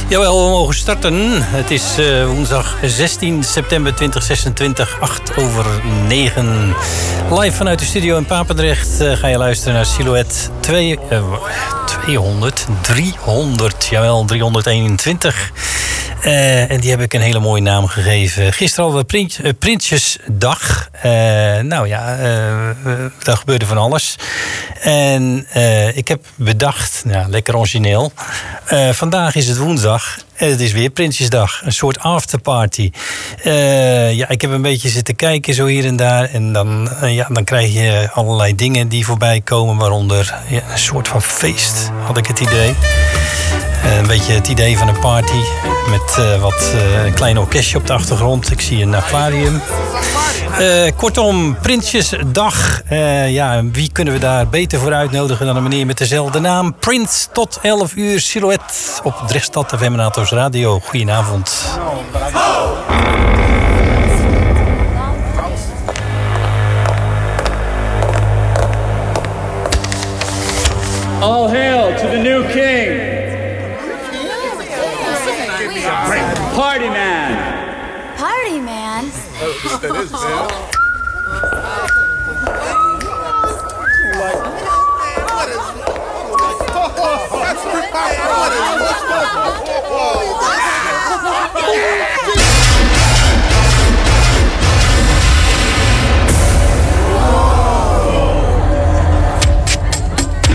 Jawel, we mogen starten. Het is woensdag 16 september 2026, 8:09. Live vanuit de studio in Papendrecht ga je luisteren naar Silhouette 300, jawel, 321. En die heb ik een hele mooie naam gegeven. Gisteren hadden we Prinsjesdag. Daar gebeurde van alles. En ik heb bedacht, lekker origineel. Vandaag is het woensdag. En het is weer Prinsjesdag. Een soort afterparty. Ik heb een beetje zitten kijken zo hier en daar. En dan krijg je allerlei dingen die voorbij komen. Waaronder een soort van feest, had ik het idee. Een beetje het idee van een party. Met een klein orkestje op de achtergrond. Ik zie een aquarium. Kortom, Prinsjesdag. Wie kunnen we daar beter voor uitnodigen dan een meneer met dezelfde naam? Prins, tot 11 uur, Silhouette op Drechtstad FM en Atos Radio. Goedenavond. All hail to the new king. Party man. Party man? That is, man. What is...